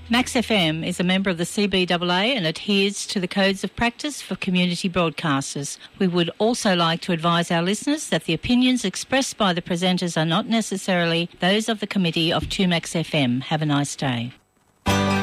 Max FM is a member of the CBAA and adheres to the codes of practice for community broadcasters. We would also like to advise our listeners that the opinions expressed by the presenters are not necessarily those of the committee of 2Max FM. Have a nice day.